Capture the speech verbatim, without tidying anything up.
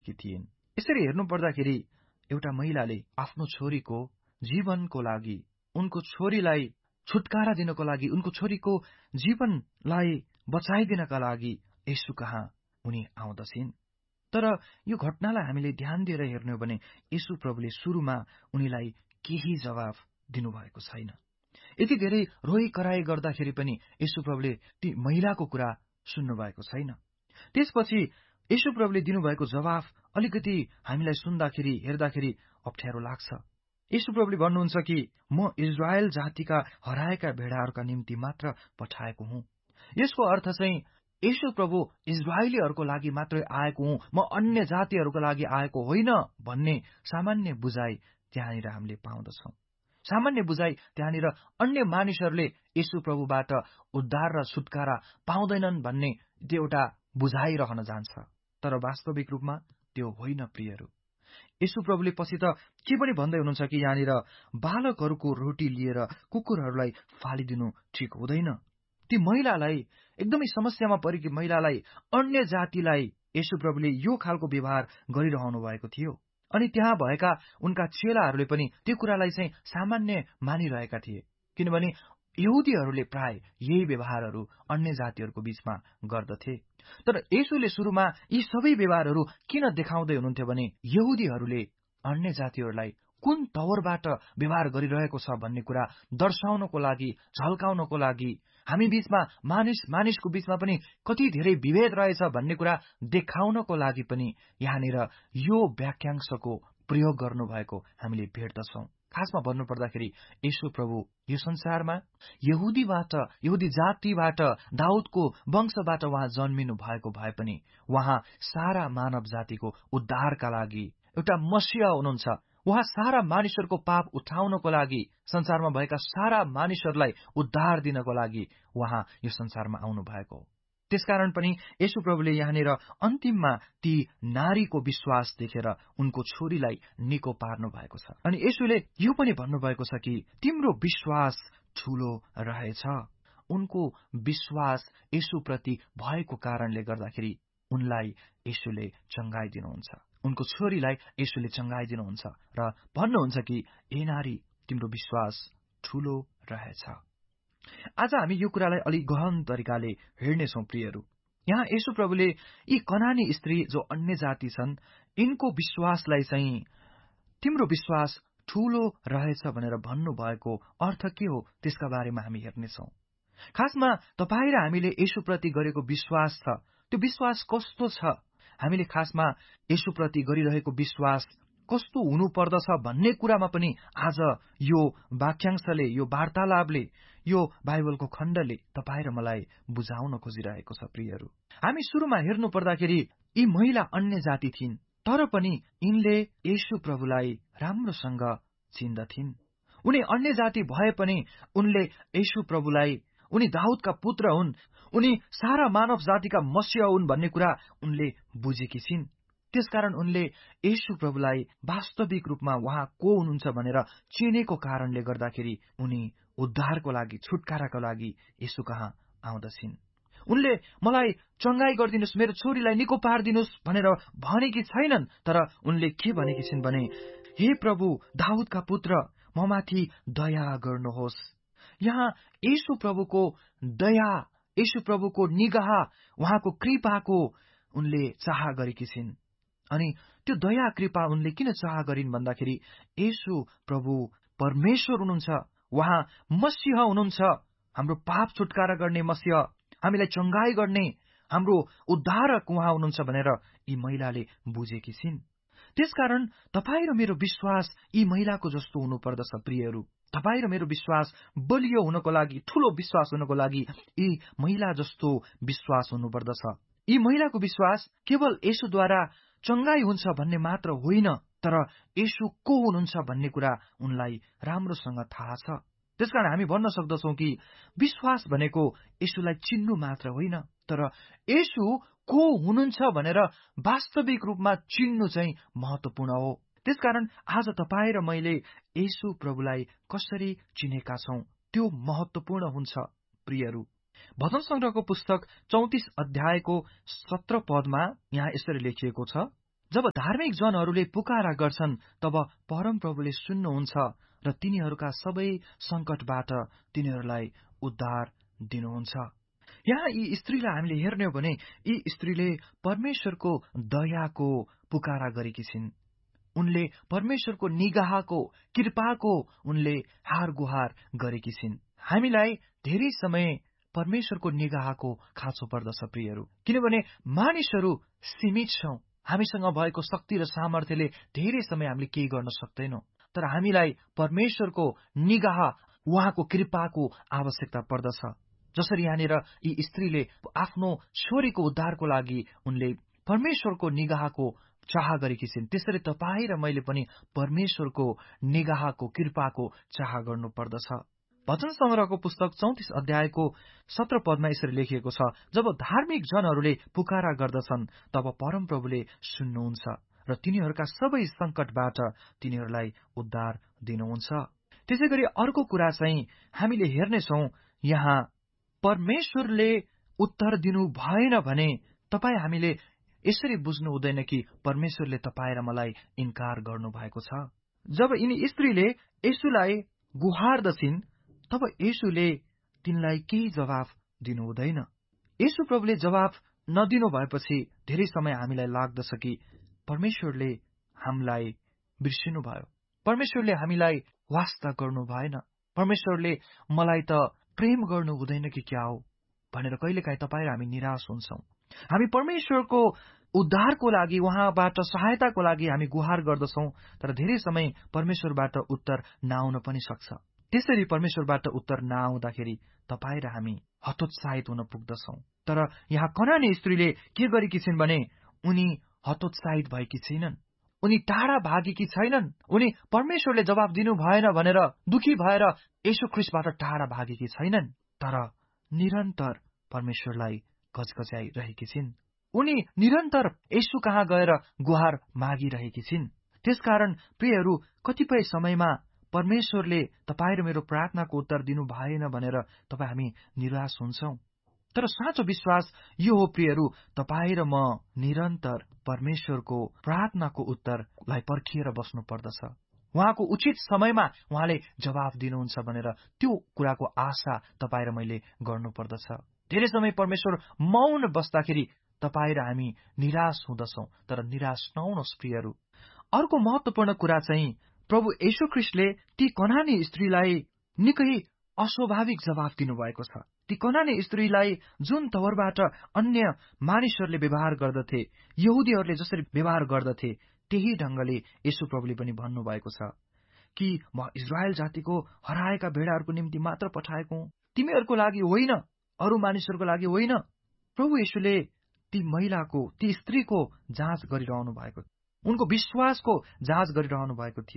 कि थिइन्। यसरी हेर्नु पर्दाखेरि एउटा महिलाले आफ्नो छोरीको जीवनको लागि, उनको छोरीलाई छुटकारा दिनको लागि, उनको छोरीको जीवनलाई बचाइदिनका लागि येशू कहाँ उनी आउँदछिन्। तर यो घटनालाई हामीले ध्यान दिएर हेर्ने हो भने येशू प्रभुले सुरुमा उनीलाई केही जवाफ दिनुभएको छैन। यति धेरै रोइ कराई गर्दाखेरि पनि येशू प्रभुले ती महिलाको कुरा सुन्नु भएको छैन। त्यसपछि येशू प्रभुले दिनुभएको जवाफ अलिकति हामीलाई सुन्दाखेरि, हेर्दाखेरि अप्ठ्यारो लाग्छ। येशू प्रभुले भन्नुहुन्छ कि म इजरायल जातिका हराएका भेडाहरूका निम्ति मात्र पठाएको हुँ। यसको अर्थ चाहिँ येशू प्रभु इजरायलीहरूको लागि मात्रै आएको हुँ, म अन्य जातिहरूको लागि आएको होइन भन्ने सामान्य बुझाइ त्यहाँनिर हामीले पाउँदछौँ। सामान्य बुझाइ त्यहाँनिर अन्य मानिसहरूले येशू प्रभुबाट उद्धार र छुटकारा पाउँदैनन् भन्ने त्यो एउटा बुझाइ रहन जान्छ। तर वास्तविक रूपमा त्यो होइन प्रियहरू। येशू प्रभुले पछि त के पनि भन्दै हुनुहुन्छ कि यहाँनिर बालकहरूको रोटी लिएर कुकुरहरूलाई फालिदिनु ठिक हुँदैन। ती महिलालाई, एकदमै समस्यामा परेकी महिलालाई, अन्य जातिलाई येशू प्रभुले यो खालको व्यवहार गरिरहनु भएको थियो। अनि त्यहाँ भएका उनका चेलाहरूले पनि त्यो कुरालाई चाहिँ सामान्य मानिरहेका थिए, किनभने यहुदीहरूले प्राय यही व्यवहारहरू अन्य जातिहरूको बीचमा गर्दथे। तर येशूले सुरुमा यी सबै व्यवहारहरू किन देखाउँदै हुनुहुन्थ्यो भने यहुदीहरूले अन्य जातिहरूलाई कुन तवरबाट व्यवहार गरिरहेको छ भन्ने कुरा दर्शाउनको लागि, झल्काउनको लागि, हामी बीचमा मानिस मानिसको बीचमा पनि कति धेरै विभेद रहेछ भन्ने कुरा देखाउनको लागि पनि यहाँनिर यो वाक्यांशको प्रयोग गर्नुभएको हामीले भेट्दछौँ। खासमा भन्नुपर्दाखेरि येशू प्रभु यो संसारमा यहुदीबाट, यहुदी जातिबाट, दाउदको वंशबाट उहाँ जन्मिनु भएको भए पनि उहाँ सारा मानव जातिको उद्धारका लागि एउटा मसीहा हुनुहुन्छ। उहाँ सारा मानिसहरूको पाप उठाउनको लागि, संसारमा भएका सारा मानिसहरूलाई उद्धार दिनको लागि उहाँ यो संसारमा आउनु भएको हो। त्यसकारण पनि येशू प्रभुले यहाँनिर अन्तिममा ती नारीको विश्वास देखेर उनको छोरीलाई निको पार्नु भएको छ। अनि येशूले यो पनि भन्नुभएको छ कि तिम्रो विश्वास ठूलो रहेछ। उनको विश्वास येशूप्रति भएको कारणले गर्दाखेरि उनलाई येशूले चंगाइदिनुहुन्छ, उनको छोरीलाई येशूले चंगाइदिनुहुन्छ र भन्नुहुन्छ कि ए नारी, तिम्रो विश्वास ठूलो रहेछ। आज हामी यो कुरालाई अलि गहन तरिकाले हेर्नेछौँ प्रियहरू। यहाँ येशू प्रभुले यी कनानी स्त्री जो अन्य जाति छन्, यिनको विश्वासलाई चाहिँ तिम्रो विश्वास ठूलो रहेछ भनेर भन्नुभएको अर्थ के हो त्यसका बारेमा हामी हेर्नेछौँ। खासमा तपाईँ र हामीले येशूप्रति गरेको विश्वास छ, त्यो विश्वास कस्तो छ? हामीले खासमा येशूप्रति गरिरहेको विश्वास कस्तो हुनुपर्दछ भन्ने कुरामा पनि आज यो वाक्यांशले, यो वार्तालापले, यो बाइबलको खण्डले तपाईँ र मलाई बुझाउन खोजिरहेको छ प्रियहरू। हामी सुरुमा हेर्नु पर्दाखेरि यी महिला अन्य जाति थिइन्, तर पनि यिनले येशू प्रभुलाई राम्रोसँग चिन्दथिन्। उनी अन्य जाति भए पनि उनले येशू प्रभुलाई, उनी दाउदका पुत्र हुन्, उनी सारा मानव जातिका मसीहा हुन् भन्ने कुरा उनले बुझेकी छिन्। त्यसकारण उनले येशू प्रभुलाई वास्तविक रूपमा उहाँ को हुनुहुन्छ भनेर चिनेको कारणले गर्दाखेरि उनी उद्धारको लागि, छुटकाराको लागि येशू कहाँ आउँदछिन्। उनले मलाई चंगाई गरिदिनुस्, मेरो छोरीलाई निको पारिदिनुस् भनेर भनेकी छैनन्, तर उनले के भनेकी छिन् भने, हे प्रभु, दाउदका पुत्र, ममाथि दया गर्नुहोस्। यहाँ येशू प्रभुको दया, येशू प्रभुको निगाह, उहाँको कृपाको उनले चाह गरेकी छिन्। अनि त्यो दया कृपा उनले किन चाह गरिन् भन्दाखेरि येशू प्रभु परमेश्वर हुनुहुन्छ, उहाँ मसीह हुनुहुन्छ, हाम्रो पाप छुटकारा गर्ने मसीह, हामीलाई चंगाई गर्ने, हाम्रो उद्धारक उहाँ हुनुहुन्छ भनेर यी महिलाले बुझेकी छिन्। त्यसकारण तपाईँ र मेरो विश्वास यी महिलाको जस्तो हुनुपर्दछ प्रियहरू। तपाईँ र मेरो विश्वास बलियो हुनको लागि, ठूलो विश्वास हुनको लागि यी महिला जस्तो विश्वास हुनुपर्दछ। यी महिलाको विश्वास केवल येशूद्वारा चंगाई हुन्छ भन्ने मात्र होइन, तर येशू को हुनुहुन्छ भन्ने कुरा उनलाई राम्रोसँग थाहा छ। त्यसकारण हामी भन्न सक्दछौँ कि विश्वास भनेको येशूलाई चिन्नु मात्र होइन, तर येशू को हुनुहुन्छ भनेर वास्तविक रूपमा चिन्नु चाहिँ महत्वपूर्ण हो। त्यसकारण आज तपाईँ र मैले येशू प्रभुलाई कसरी चिनेका छौं त्यो महत्वपूर्ण हुन्छ प्रियहरू। भजन संग्रहको पुस्तक चौतिस अध्यायको सत्र पदमा यहाँ यसरी लेखिएको छ, जब धार्मिक जनहरूले पुकारा गर्छन् तब परमप्रभुले सुन्नुहुन्छ र तिनीहरूका सबै संकटबाट तिनीहरूलाई उद्धार दिनुहुन्छ। यहाँ यी स्त्रीलाई हामीले हेर्ने हो भने यी स्त्रीले परमेश्वरको दयाको पुकारा गरेकी छिन्। उनले परमेश्वरको निगाहको कृपाको उनले हार गुहार गरेकी छिन्। हामीलाई धेरै समय परमेश्वरको निगाहको खाँचो पर्दछ प्रियहरू, किनभने मानिसहरू सीमित छौं। हामीसँग भएको शक्ति र सामर्थ्यले धेरै समय हामीले केही गर्न सक्दैनौं, तर हामीलाई परमेश्वरको निगाह, उहाँको कृपाको आवश्यकता पर्दछ। जसरी यहाँनिर यी स्त्रीले आफ्नो छोरीको उद्धारको लागि उनले परमेश्वरको निगाहको चाह गरेकी छिन्, त्यसरी तपाईँ र मैले पनि परमेश्वरको निगाहको कृपाको चाह गर्नु पर्दछ। भजन संग्रहको पुस्तक चौतिस अध्यायको सत्र पदमा यसरी लेखिएको छ, जब धार्मिक जनहरूले पुकारा गर्दछन् तब परमप्रभुले सुन्नुहुन्छ र तिनीहरूका सबै संकटबाट तिनीहरूलाई उद्धार दिनुहुन्छ। त्यसै गरी अर्को कुरा चाहिँ हामीले हेर्नेछौँ, यहाँ परमेश्वरले उत्तर दिनु भएन भने तपाईँ हामीले यसरी बुझ्नु हुँदैन कि परमेश्वरले तपाईँ र मलाई इन्कार गर्नु भएको छ। जब यिनी स्त्रीले येशूलाई गुहार्दछिन् तब येशूले तिनलाई केही जवाफ दिनु हुँदैन। येशू प्रभुले जवाफ नदिनु भएपछि धेरै समय हामीलाई लाग्दछ कि परमेश्वरले हामीलाई बिर्सिनु भयो, परमेश्वरले हामीलाई वास्ता गर्नु भएन, परमेश्वरले मलाई त प्रेम गर्नु हुँदैन कि क्या हो भनेर कहिलेकाहीँ तपाईँ र हामी निराश हुन्छौँ। हामी परमेश्वरको उद्धारको लागि, उहाँबाट सहायताको लागि हामी गुहार गर्दछौँ, तर धेरै समय परमेश्वरबाट उत्तर नआउन पनि सक्छ। त्यसरी परमेश्वरबाट उत्तर नआउँदाखेरि तपाईँ र हामी हतोत्साहित हुन पुग्दछौँ। तर यहाँ कनानी स्त्रीले के गरेकी छिन् भने उनी हतोत्साहित भएकी छैनन्, उनी टाढा भागेकी छैनन्, उनी परमेश्वरले जवाफ दिनु भएन भनेर दुखी भएर येशू ख्रीष्टबाट टाढा भागेकी छैनन्, तर निरन्तर परमेश्वरलाई गजगजाइरहेकी छिन्। उनी निरन्तर येशू कहाँ गएर गुहार मागिरहेकी छिन्। त्यसकारण प्रियहरू, कतिपय समयमा परमेश्वरले तपाईँ र मेरो प्रार्थनाको उत्तर दिनु भएन भनेर तपाईँ हामी निराश हुन्छौँ, तर साँचो विश्वास यो हो प्रियहरू, तपाईँ र म निरन्तर परमेश्वरको प्रार्थनाको उत्तरलाई पर्खिएर बस्नु पर्दछ। उहाँको उचित समयमा उहाँले जवाफ दिनुहुन्छ भनेर त्यो कुराको आशा तपाईँ र मैले गर्नु पर्दछ। धेरै समय परमेश्वर मौन बस्दाखेरि तपाईँ र हामी निराश हुँदछौँ, तर निराश नहुनुहोस् प्रियहरू। अर्को महत्वपूर्ण कुरा चाहिँ प्रभु येशू ख्रीष्टले ती कनानी स्त्रीलाई निकै अस्वाभाविक जवाफ दिनुभएको छ। ती कनानी स्त्रीलाई जुन तवरबाट अन्य मानिसहरूले व्यवहार गर्दथे, यहुदीहरूले जसरी व्यवहार गर्दथे, त्यही ढंगले येशू प्रभुले पनि भन्नुभएको छ कि म इजरायल जातिको हराएका भेडाहरूको निम्ति मात्र पठाएको हुँ, तिमीहरूको लागि होइन, अरू मानिसहरूको लागि होइन। प्रभु येशूले ती महिलाको, ती स्त्रीको जाँच गरिरहनु भएको, उनको विश्वासको जाँच गरिरहनु भएको थियो।